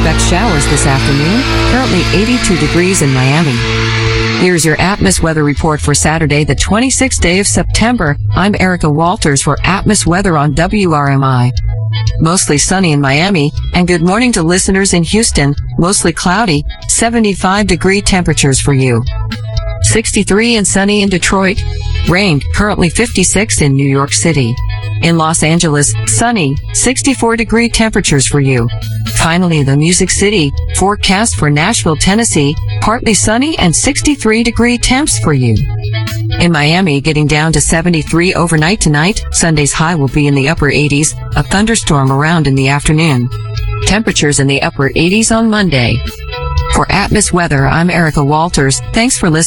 expect showers this afternoon. Currently 82 degrees in Miami. Here's your Atmos weather report for Saturday, the 26th day of September. I'm Erica Walters for Atmos weather on WRMI. Mostly sunny in Miami, and good morning to listeners in Houston. Mostly cloudy, 75-degree temperatures for you. 63 and sunny in Detroit. Rain, currently 56 in New York City. In Los Angeles, sunny, 64-degree temperatures for you. Finally, the Music City, forecast for Nashville, Tennessee, partly sunny and 63-degree temps for you. In Miami, getting down to 73 overnight tonight. Sunday's high will be in the upper 80s, a thunderstorm around in the afternoon. Temperatures in the upper 80s on Monday. For Atmos weather, I'm Erica Walters. Thanks for listening.